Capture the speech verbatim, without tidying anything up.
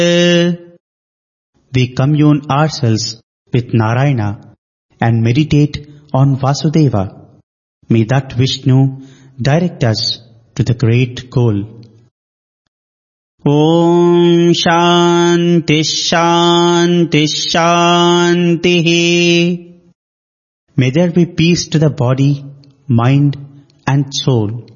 We commune ourselves with Narayana and meditate on Vasudeva. May that Vishnu direct us to the great goal. Om Shanti Shanti Shanti. May there be peace to the body, mind and soul.